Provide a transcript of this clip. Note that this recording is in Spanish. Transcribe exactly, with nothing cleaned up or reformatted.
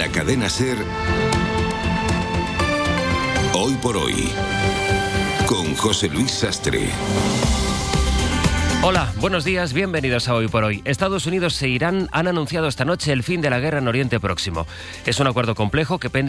la cadena SER, Hoy por Hoy, con José Luis Sastre. Hola, buenos días, bienvenidos a Hoy por Hoy. Estados Unidos e Irán han anunciado esta noche el fin de la guerra en Oriente Próximo. Es un acuerdo complejo que pende